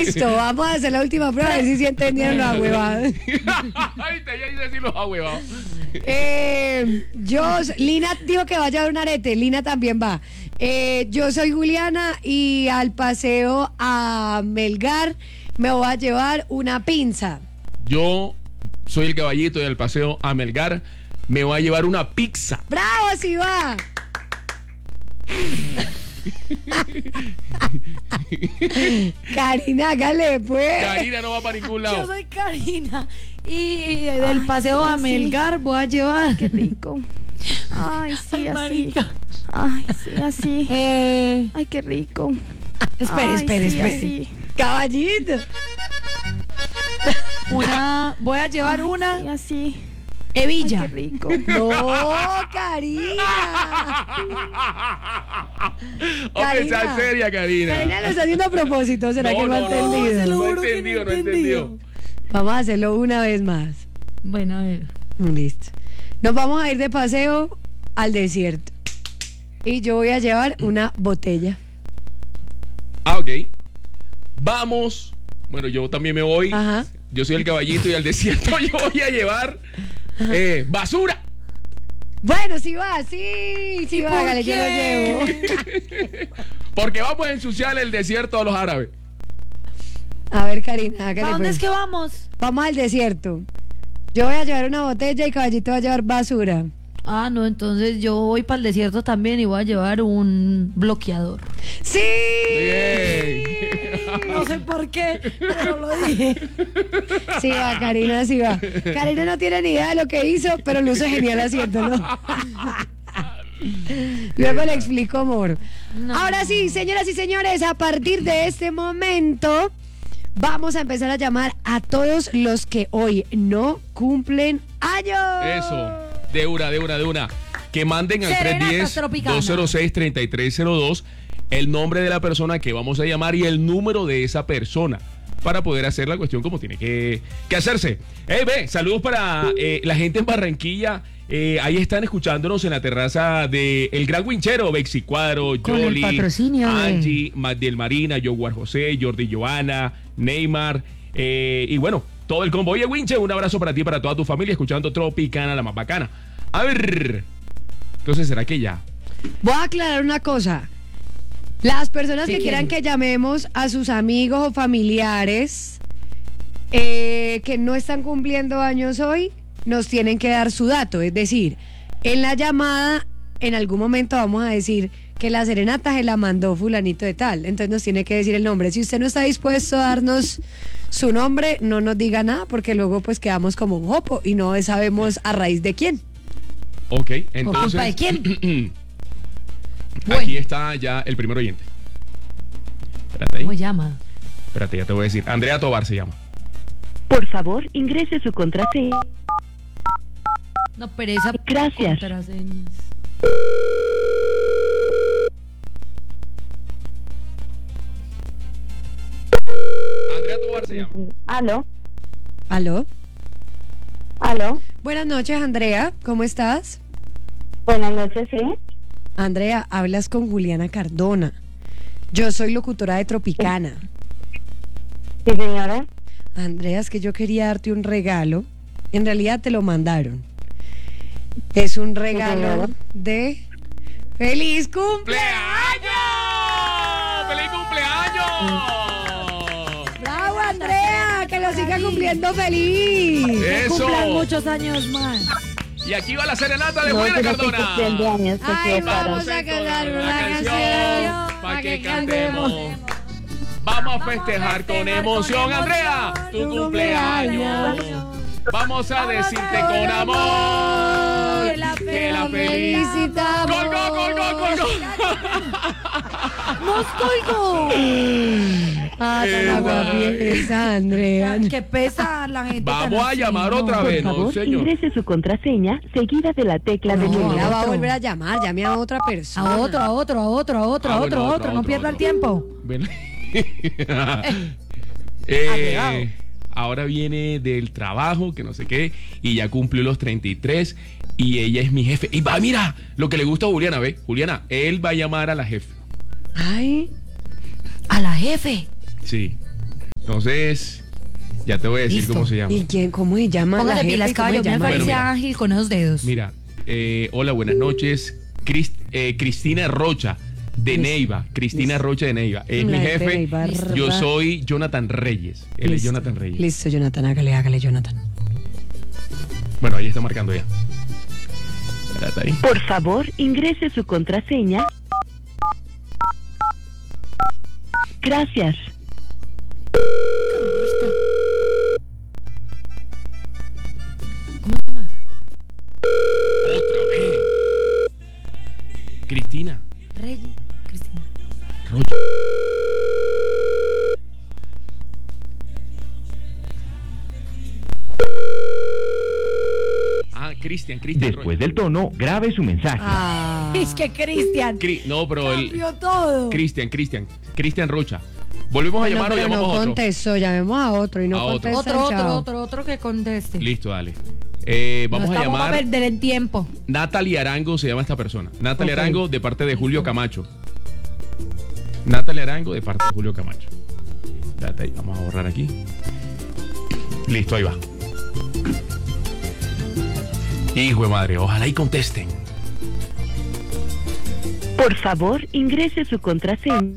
Listo, vamos a hacer la última prueba a ver si sí entendieron los ahuevados. Ay, te iba a decir los ahuevados. Lina dijo que va a llevar un arete, Lina también va. Yo soy Juliana y al paseo a Melgar me voy a llevar una pinza. Yo soy el caballito y al paseo a Melgar me voy a llevar una pizza. ¡Bravo, sí va! Karina, hágale pues. Karina no va para ningún Yo lado. soy Karina y del paseo a Melgar voy a llevar. Qué rico. Ay, sí, Ay, así. marica. Ay, sí, así. Ay, qué rico. Espere. Así. Caballito. Voy a llevar Sí, una así. hebilla. Ay, qué rico. No, Karina. Hombre, sea seria, Karina. Karina lo está haciendo a propósito, ¿será que no ha entendido? se lo No juro que entendido, no no he entendido. Vamos a hacerlo una vez más. Bueno, a ver. Listo. Nos vamos a ir de paseo al desierto. Y yo voy a llevar una botella. Ah, ok. Vamos. Bueno, yo también me voy. Ajá. Yo soy el caballito y al desierto yo voy a llevar basura. Bueno, sí va, sí va, por hágale, yo lo llevo. Porque vamos a ensuciar el desierto a los árabes. A ver, Karina, hágale ¿A dónde pues. es que vamos? Vamos al desierto. Yo voy a llevar una botella y Caballito va a llevar basura. Ah, no, entonces yo voy para el desierto también y voy a llevar un bloqueador. ¡Sí! Bien. No sé por qué, pero lo dije. Sí va, Karina, sí va. Karina no tiene ni idea de lo que hizo, pero lo hizo genial haciéndolo. Luego le explico, amor. No. Ahora sí, señoras y señores, a partir de este momento vamos a empezar a llamar a todos los que hoy no cumplen años. Eso. De una. Que manden al Serenatas tropicanas. 310-206-3302 el nombre de la persona que vamos a llamar y el número de esa persona para poder hacer la cuestión como tiene que hacerse. Saludos para la gente en Barranquilla. Ahí están escuchándonos en la terraza de El Gran Winchero, Bexi Cuadro, Con el Yoli, patrocinio de- Angie, Magdiel Marina, Yoguar José, Jordi Joana, Neymar, y bueno, todo el convoy de Winche. Un abrazo para ti y para toda tu familia escuchando Tropicana, la más bacana. A ver, entonces, ¿será que ya? Voy a aclarar una cosa. Las personas ¿Qué que quieran quieren? que llamemos a sus amigos o familiares que no están cumpliendo años hoy, nos tienen que dar su dato. Es decir, en la llamada, en algún momento vamos a decir que la serenata se la mandó fulanito de tal. Entonces nos tiene que decir el nombre. Si usted no está dispuesto a darnos su nombre, no nos diga nada, porque luego pues quedamos como un jopo y no sabemos a raíz de quién. Ok, ¿Por entonces. culpa de quién? Aquí está ya el primer oyente. Espérate ahí. ¿Cómo llama? Espérate, ya te voy a decir. Andrea Tobar se llama. Por favor, ingrese su contraseña. No, pero esa Gracias. contraseñas. Andrea Tobar se llama. Aló, ¿Aló? Buenas noches, Andrea. ¿Cómo estás? buenas noches, sí. Andrea, hablas con Juliana Cardona. Yo soy locutora de Tropicana. Sí, señora. Andrea, es que yo quería darte un regalo. En realidad te lo mandaron. Es un regalo señora. de ¡Feliz cumpleaños! ¡Feliz cumpleaños! ¡Bravo, Andrea! ¡Que lo siga cumpliendo feliz! ¡Eso! Cumplan muchos años más. Y aquí va la serenata de No, Juliana yo no estoy Cardona. cumpliendo años, se Ay, equivocaron. vamos a cantar una La canción para que cantemos. Vamos a festejar con emoción, Andrea, tu cumpleaños. Vamos a decirte con amor que la felicitamos. ¡Colgó! ¡Nos colgó! Ah, tan aguafiesta, Andrea. Que pesa la gente. tan Vamos a así, llamar no. otra Por vez, ¿no, favor, señor? ingrese su contraseña seguida de la tecla de No, número. la va a volver a llamar, llame a otra persona. A otro. Ah, bueno, otro, No pierda el otro. tiempo. Ven. Agregado. Ahora viene del trabajo, que no sé qué, y ya cumplió los 33 y ella es mi jefe. Y va, mira, lo que le gusta a Juliana, ¿ve? Juliana, él va a llamar a la jefe. Ay, A la jefe. Sí. Entonces, ya te voy a decir Listo. cómo se llama. ¿Y quién? ¿Cómo se llama? la Póngase jefe? pilas, ¿Cómo se caballo. Me llama? parece Bueno, mira. ágil con esos dedos. Mira, hola, buenas noches. Cristina Rocha de Neiva. Cristina Rocha de Neiva. Es mi La de jefe. Neiva, Yo ¿verdad? soy Jonathan Reyes. Él es Listo. Jonathan Reyes. Listo, Jonathan, hágale, Jonathan. Bueno, ahí está marcando ya. Espérate ahí. Por favor, ingrese su contraseña. Gracias. ¿Cómo se llama? Otra vez. Cristina Rey. Cristina. Rocha. Cristian Después del tono, grabe su mensaje. Ah. Es que Cristian. No, pero el Cambió todo. Cristian Rocha. ¿Volvemos a Bueno, llamar o pero llamamos no a otro? contestó, llamemos a otro y no A otro. contesta. Otro que conteste. Listo, dale. Vamos no a estamos llamar. a perder el tiempo. Natalie Arango se llama esta persona. Natalie Ok. Arango de parte de Julio Camacho. Natalie Arango de parte de Julio Camacho. Espérate ahí, vamos a borrar aquí. Listo, ahí va. Hijo de madre, ojalá y contesten. Por favor, ingrese su contraseña.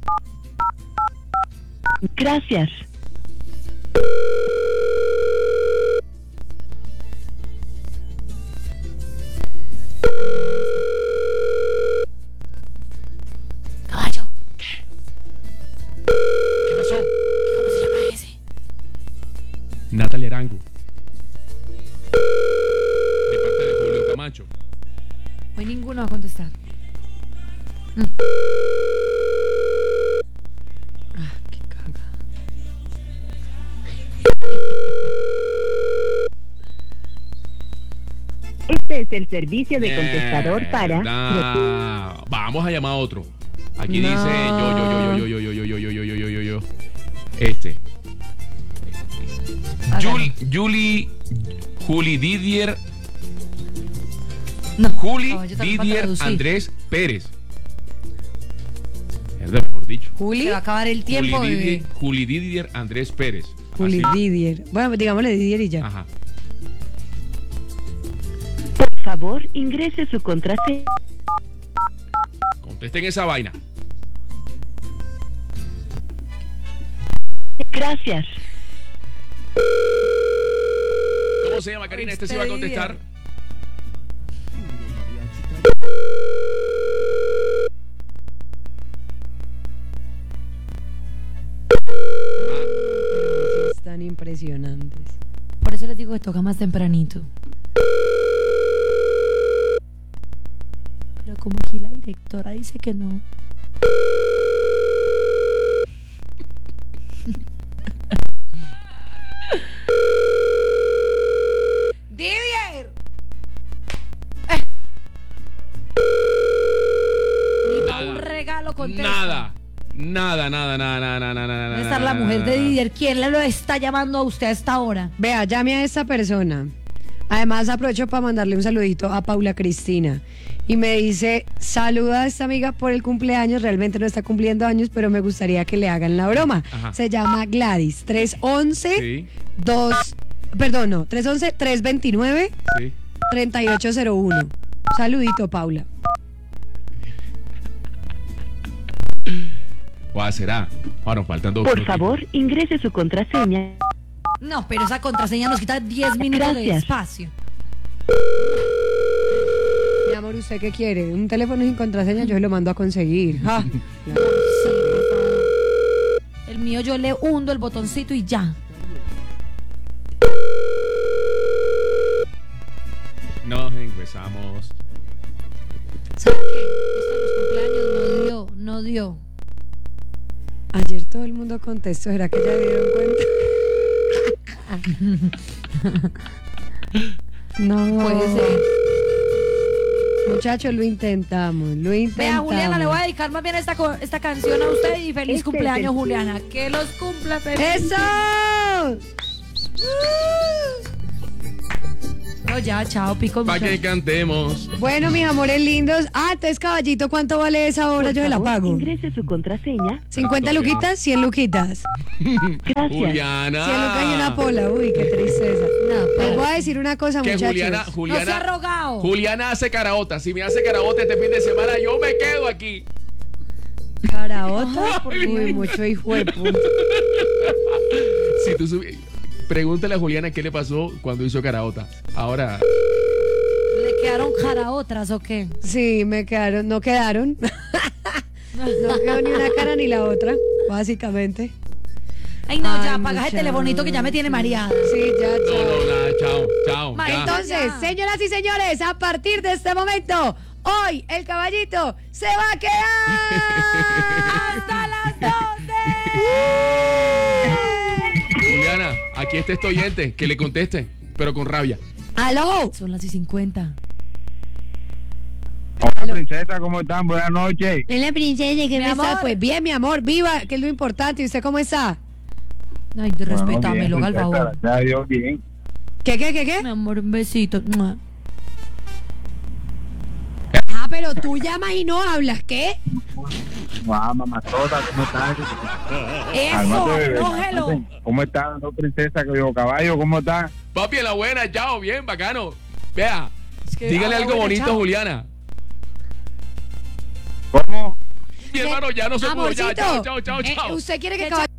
Gracias. Caballo. ¿Qué pasó? ¿Cómo se llama ese? Natalie Arango. De parte de Julio Camacho. Hoy ninguno va a contestar. Qué caga. Este es el servicio de contestador para... Mierda. Vamos a llamar a otro. Aquí No. dice yo. Juli Didier. No. Juli Caballo también va a Didier traducir. Andrés Pérez. Mierda, mejor dicho. Juli. Se va a acabar el tiempo. Juli Didier Andrés Pérez. Juli Así. Didier. Bueno, digámosle Didier y ya. Ajá. Por favor, ingrese su contraseña. Contesten esa vaina. Gracias. ¿Cómo se llama, Karina? Este sí va a contestar. Pero sí están impresionantes. Por eso les digo que toca más tempranito. Pero como aquí la directora dice que no. ¡Didier! Ni para un regalo contesta. Nada. Debe estar la mujer de Didier. ¿Quién le lo está llamando a usted a esta hora? Vea, llame a esta persona. Además, aprovecho para mandarle un saludito a Paula Cristina. Y me dice, saluda a esta amiga por el cumpleaños. Realmente no está cumpliendo años, pero me gustaría que le hagan la broma. Ajá. Se llama Gladys. 311 Sí, 329 sí. 3801. Saludito, Paula. ¿Cuál será? Bueno, faltan dos. Por favor, ingrese su contraseña. No, pero esa contraseña nos quita 10 minutos de Gracias. espacio. Mi amor, ¿usted qué quiere? Un teléfono sin contraseña, yo se lo mando a conseguir. Ja. Sí, por favor. El mío yo le hundo el botoncito y ya. Nos empezamos. ¿Sabe qué? Esto de los cumpleaños no dio. Ayer todo el mundo contestó, ¿será que ya dieron cuenta? No. Puede ser. Muchachos, lo intentamos. Vea, Juliana, le voy a dedicar más bien esta canción a usted y feliz Este cumpleaños, es el- Juliana. Que los cumpla feliz. ¡Eso! No, ya, chao, pico. Para que cantemos. Bueno, mis amores lindos. Ah, entonces, caballito, ¿cuánto vale esa hora? Yo se la pago. Ingrese su contraseña. 50 luquitas, 100 luquitas. Gracias. Juliana. 100 lucas y una pola. Uy, qué tristeza. Les voy a decir una cosa, Que muchachos. No se ha rogado. Juliana hace caraota. Si me hace caraota este fin de semana, yo me quedo aquí. ¿Caraota? Uy, mucho hijo de puta. Si tú pregúntale a Juliana qué le pasó cuando hizo caraota. Ahora. ¿Le quedaron cara otras o qué? Sí, no quedaron. No quedó ni una cara ni la otra, básicamente. Ay, no, Ay, ya, apagas el muchacho. telefonito que ya me tiene mareada. Sí, ya, No, chao. no, nada, chao, chao. María, ya. Entonces, Ya. señoras y señores, a partir de este momento, hoy el caballito se va a quedar ¡Hasta las 12! Juliana, aquí está este oyente, que le conteste, pero con rabia. ¡Aló! Son las 50. Hola, princesa, ¿cómo están? Buenas noches. Es la princesa que Mi no está. amor. Pues bien, mi amor, viva, que es lo importante. ¿Y usted cómo está? Ay, respétamelo, Bueno, bien, Galvao. princesa, gracias a Dios, bien. ¿Qué? Mi amor, un besito. Mua. Ah, pero tú llamas y no hablas, ¿qué? Mamazota, ¿cómo estás? Eso, Cálmate, bebé, cógelo. cálmate. ¿Cómo estás, no, princesa? Que digo, caballo, ¿cómo estás? Papi, en la buena, chao, bien, bacano. Vea, que- dígale algo bueno, bonito a chao. Juliana. ¿Cómo? Mi hermano, ya no se pudo, ya, Amorcito, chao. ¿usted quiere que ¿Qué caballito